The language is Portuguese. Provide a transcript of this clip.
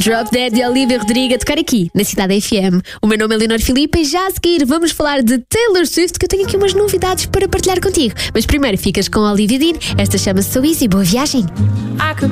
Drop Dead e Olivia Rodrigo a tocar aqui, na Cidade FM. O meu nome é Leonor Filipe e já a seguir vamos falar de Taylor Swift, que eu tenho aqui umas novidades para partilhar contigo. Mas primeiro ficas com a Olivia Dean. Esta chama-se So Easy. Boa viagem.